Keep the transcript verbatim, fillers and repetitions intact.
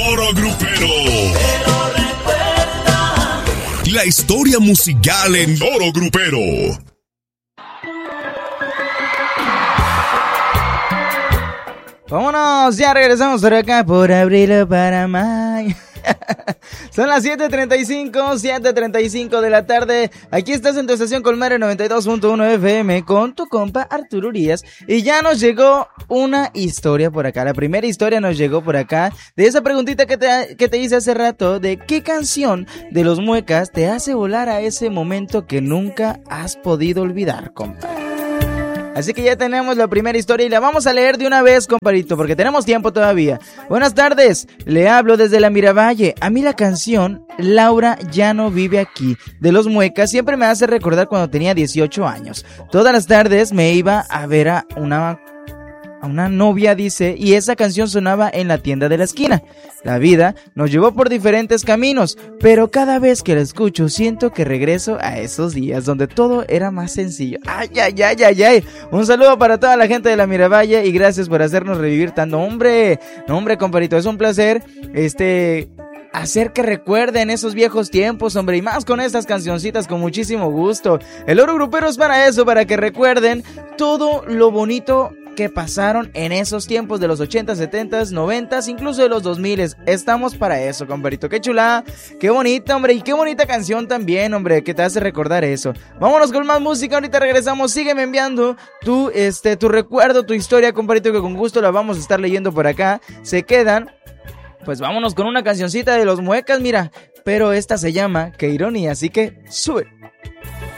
Oro Grupero. La historia musical en Oro Grupero. Vámonos, ya regresamos por acá por abril o para mayo. Son las siete treinta y cinco, siete treinta y cinco de la tarde. Aquí estás en tu estación Colmare noventa y dos punto uno F M con tu compa Arturo Urias. Y ya nos llegó una historia por acá. La primera historia nos llegó por acá de esa preguntita que te, que te hice hace rato, de qué canción de Los Muecas te hace volar a ese momento que nunca has podido olvidar, compa. Así que ya tenemos la primera historia y la vamos a leer de una vez, compadrito, porque tenemos tiempo todavía. Buenas tardes, le hablo desde la Miravalle. A mí la canción Laura ya no vive aquí, de Los Muecas, siempre me hace recordar cuando tenía dieciocho años. Todas las tardes me iba a ver a una... a una novia, dice, y esa canción sonaba en la tienda de la esquina. La vida nos llevó por diferentes caminos, pero cada vez que la escucho siento que regreso a esos días donde todo era más sencillo. Ay, ay, ay, ay, ay. Un saludo para toda la gente de la Miravalle y gracias por hacernos revivir tanto. Hombre, no, hombre, compadrito, es un placer, este... hacer que recuerden esos viejos tiempos, hombre, y más con estas cancioncitas con muchísimo gusto. El Oro Grupero es para eso, para que recuerden todo lo bonito que pasaron en esos tiempos de los ochentas, setentas, noventas, incluso de los dos miles. Estamos para eso, compadrito. Qué chulada, qué bonita, hombre, y qué bonita canción también, hombre, que te hace recordar eso. Vámonos con más música, ahorita regresamos. Sígueme enviando tu, este, tu recuerdo, tu historia, compadrito, que con gusto la vamos a estar leyendo por acá. Se quedan... Pues vámonos con una cancioncita de Los Muecas, mira. Pero esta se llama Qué Ironía, así que sube.